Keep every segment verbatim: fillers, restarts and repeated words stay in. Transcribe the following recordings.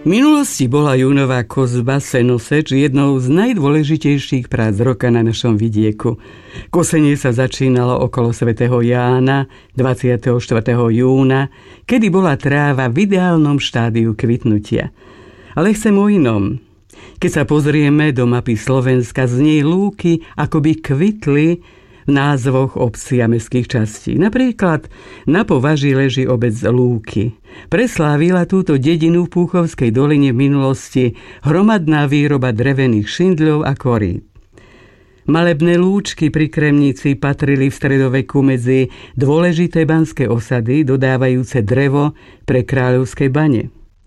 V minulosti bola júnová kozba Senoseč jednou z najdôležitejších prác roka na našom vidieku. Kosenie sa začínalo okolo svätého Jána dvadsiateho štvrtého júna, kedy bola tráva v ideálnom štádiu kvitnutia. Ale chcem o inom. Keď sa pozrieme do mapy Slovenska, z nej lúky akoby kvitli v názvoch obcí a mestských častí. Napríklad na považí leží obec Lúky. Preslávila túto dedinu v Púchovskej doline v minulosti hromadná výroba drevených šindľov a korít. Malebné lúčky pri Kremnici patrili v stredoveku medzi dôležité banské osady, dodávajúce drevo pre kráľovské bane.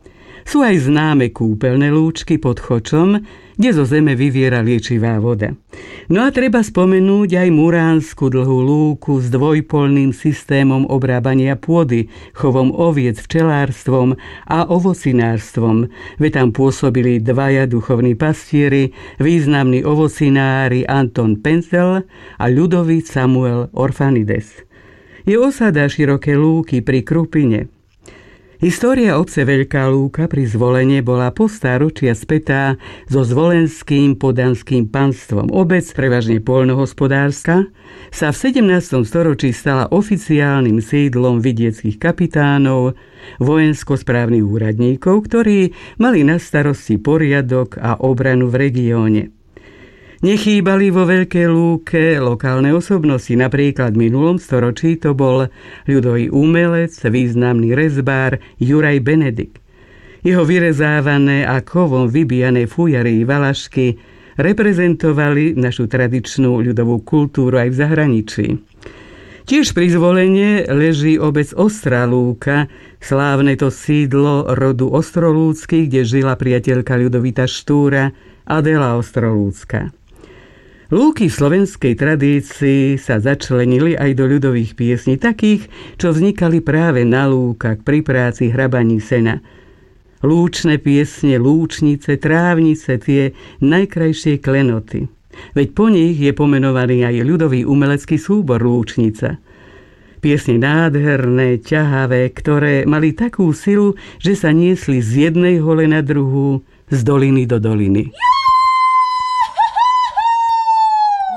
Sú aj známe kúpeľné lúčky pod Chočom, kde zo zeme vyviera liečivá voda. No a treba spomenúť aj muránsku dlhú lúku s dvojpolným systémom obrábania pôdy, chovom oviec, včelárstvom a ovocinárstvom, veď tam pôsobili dvaja duchovní pastieri, významní ovocinári Anton Pencel a Ľudovít Samuel Orfanides. Je osada Široké Lúky pri Krupine. História obce Veľká Lúka pri Zvolene bola po stáročia spätá so zvolenským podanským panstvom. Obec, prevažne poľnohospodárska, sa v sedemnástom storočí stala oficiálnym sídlom vidieckých kapitánov, vojensko-správnych úradníkov, ktorí mali na starosti poriadok a obranu v regióne. Nechýbali vo Veľkej Lúke lokálne osobnosti, napríklad v minulom storočí to bol ľudový umelec, významný rezbár Juraj Benedikt. Jeho vyrezávané a kovom vybijané fujary valašky reprezentovali našu tradičnú ľudovú kultúru aj v zahraničí. Tiež pri Zvolene leží obec Ostrá Lúka, slávne to sídlo rodu Ostrolúckych, kde žila priateľka Ľudovita Štúra Adela Ostrolúcka. Lúky v slovenskej tradícii sa začlenili aj do ľudových piesní, takých, čo vznikali práve na lúkach pri práci hrabaní sena. Lúčne piesne, lúčnice, trávnice, tie najkrajšie klenoty. Veď po nich je pomenovaný aj ľudový umelecký súbor Lúčnica. Piesne nádherné, ťahavé, ktoré mali takú silu, že sa niesli z jednej hole na druhú, z doliny do doliny.